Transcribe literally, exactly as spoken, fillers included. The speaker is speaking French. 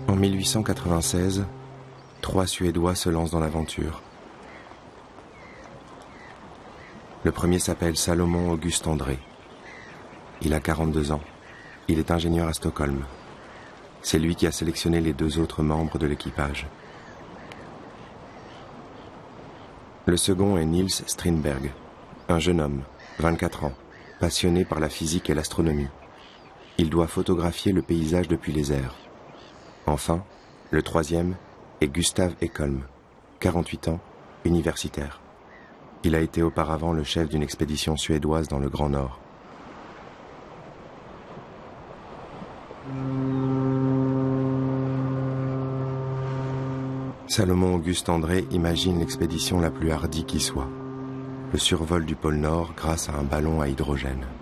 En mille huit cent quatre-vingt-seize, trois Suédois se lancent dans l'aventure. Le premier s'appelle Salomon August André. Il a quarante-deux ans. Il est ingénieur à Stockholm. C'est lui qui a sélectionné les deux autres membres de l'équipage. Le second est Niels Strindberg, un jeune homme, vingt-quatre ans, passionné par la physique et l'astronomie. Il doit photographier le paysage depuis les airs. Enfin, le troisième est Gustav Ekholm, quarante-huit ans, universitaire. Il a été auparavant le chef d'une expédition suédoise dans le Grand Nord. Salomon August André imagine l'expédition la plus hardie qui soit, le survol du pôle Nord grâce à un ballon à hydrogène.